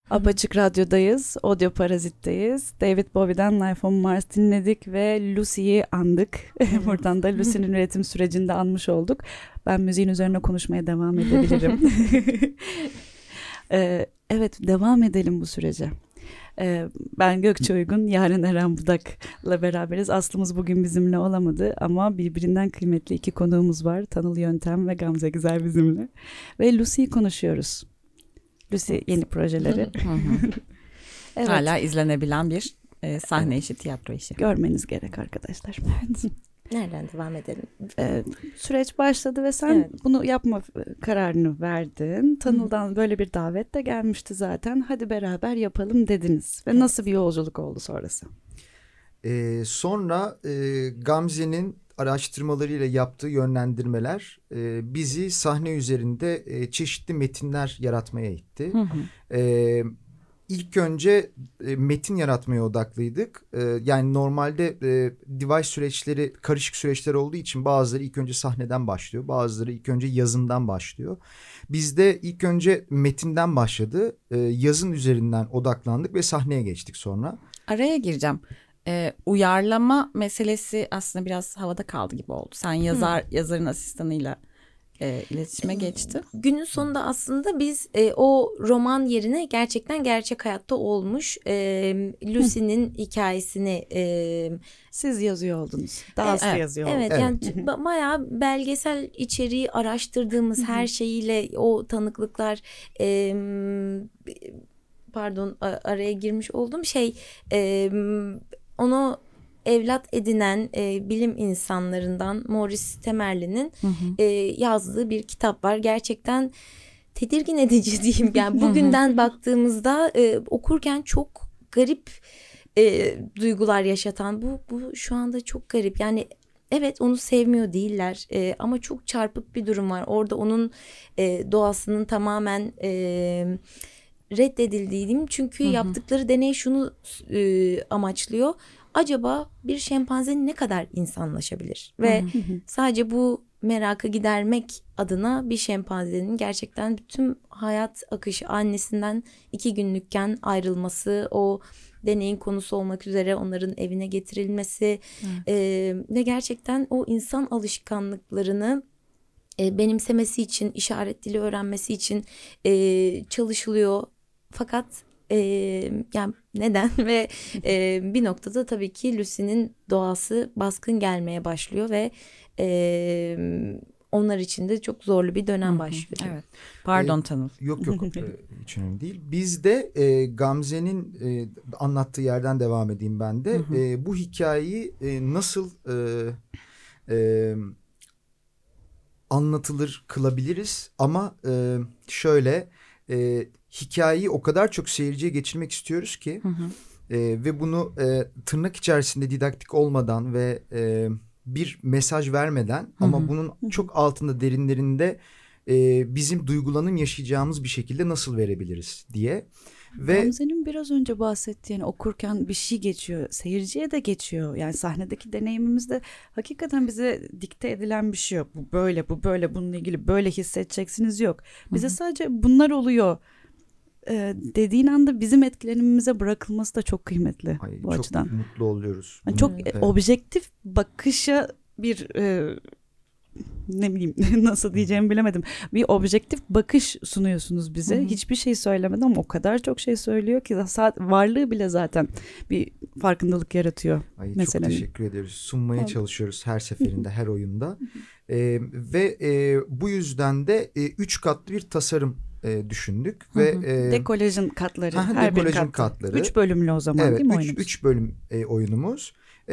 Apaçık Radyo'dayız, Audio Parazit'teyiz. David Bowie'den Life on Mars dinledik ve Lucy'yi andık. Buradan da Lucy'nin üretim sürecinde anmış olduk. Ben müziğin üzerine konuşmaya devam edebilirim. Evet, devam edelim bu sürece. Ben Gökçe Uygun, Yaren Eren Budak'la beraberiz. Aslımız bugün bizimle olamadı ama birbirinden kıymetli iki konuğumuz var. Tanıl Yöntem ve Gamze Güzel bizimle. Ve Lucy'yi konuşuyoruz. Lucy yeni projeleri. Evet. Hala izlenebilen bir sahne işi, tiyatro işi. Görmeniz gerek arkadaşlar. Evet. Nereden devam edelim? Süreç başladı ve sen bunu yapma kararını verdin. Tanıl'dan böyle bir davet de gelmişti zaten. Hadi beraber yapalım dediniz. Ve nasıl bir yolculuk oldu sonrası? Sonra Gamze'nin araştırmalarıyla yaptığı yönlendirmeler bizi sahne üzerinde çeşitli metinler yaratmaya itti. İlk önce metin yaratmaya odaklıydık. Yani normalde device süreçleri karışık süreçler olduğu için bazıları ilk önce sahneden başlıyor. Bazıları ilk önce yazından başlıyor. Bizde ilk önce metinden başladı. Yazın üzerinden odaklandık ve sahneye geçtik sonra. Araya gireceğim. Uyarlama meselesi aslında biraz havada kaldı gibi oldu. Sen yazarın asistanıyla iletişime geçti. Günün sonunda aslında biz o roman yerine gerçekten gerçek hayatta olmuş Lucy'nin hikayesini siz yazıyor oldunuz. Daha az yazıyor oldunuz. Evet, yani bayağı belgesel içeriği araştırdığımız her şeyiyle o tanıklıklar araya girmiş olduğum onu evlat edinen bilim insanlarından Maurice Temerli'nin yazdığı bir kitap var. Gerçekten tedirgin edici diyeyim. Yani bugünden baktığımızda okurken çok garip duygular yaşatan bu şu anda çok garip. Yani evet, onu sevmiyor değiller ama çok çarpık bir durum var. Orada onun doğasının tamamen reddedildiği diyeyim. Çünkü yaptıkları deney şunu amaçlıyor. Acaba bir şempanze ne kadar insanlaşabilir? Ve sadece bu merakı gidermek adına bir şempanzenin gerçekten bütün hayat akışı, annesinden 2 günlükken ayrılması, o deneyin konusu olmak üzere onların evine getirilmesi ve gerçekten o insan alışkanlıklarını benimsemesi için, işaret dili öğrenmesi için çalışılıyor. Fakat yani neden ve bir noktada tabii ki Lucy'nin doğası baskın gelmeye başlıyor ve onlar için de çok zorlu bir dönem başlıyor. Evet. Pardon Tanıl. Yok hiç önemli değil. Biz de Gamze'nin anlattığı yerden devam edeyim ben de. Bu hikayeyi nasıl anlatılır kılabiliriz ama şöyle hikayeyi o kadar çok seyirciye geçirmek istiyoruz ki ve bunu tırnak içerisinde didaktik olmadan ve bir mesaj vermeden ama bunun çok altında derinlerinde bizim duygulanım yaşayacağımız bir şekilde nasıl verebiliriz diye. Ve Gamze'nin biraz önce bahsettiği, yani okurken bir şey geçiyor, seyirciye de geçiyor. Yani sahnedeki deneyimimizde hakikaten bize dikte edilen bir şey yok. Bu böyle, bununla ilgili böyle hissedeceksiniz yok. Bize sadece bunlar oluyor dediğin anda bizim etkilenimimize bırakılması da çok kıymetli bu çok açıdan. Çok mutlu oluyoruz. Yani çok objektif bakışa bir ne bileyim nasıl diyeceğimi bilemedim. Bir objektif bakış sunuyorsunuz bize. Hiçbir şey söylemeden ama o kadar çok şey söylüyor ki varlığı bile zaten bir farkındalık yaratıyor. Çok teşekkür ediyoruz. Sunmaya çalışıyoruz her seferinde, her oyunda. Ve bu yüzden de 3 katlı bir tasarım düşündük ve dekolajın katları, her bir katları. 3 bölümlü o zaman değil mi oyunumuz? 3 bölüm oyunumuz.